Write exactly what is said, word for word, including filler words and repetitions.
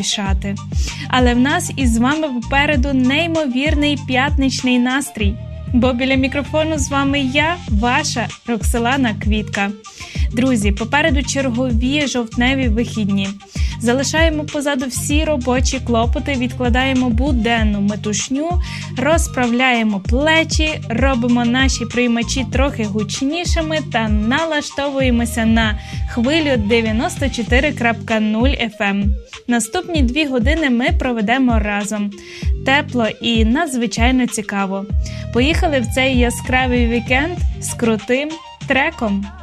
поспішати. Але в нас із вами попереду неймовірний п'ятничний настрій. Бо біля мікрофону з вами я, ваша Роксолана Квітка. Друзі, попереду чергові жовтневі вихідні. Залишаємо позаду всі робочі клопоти, відкладаємо буденну метушню, розправляємо плечі, робимо наші приймачі трохи гучнішими та налаштовуємося на хвилю дев'яносто чотири крапка нуль еф ем. Наступні дві години ми проведемо разом. Тепло і надзвичайно цікаво. Поїхали в цей яскравий вікенд з крутим треком.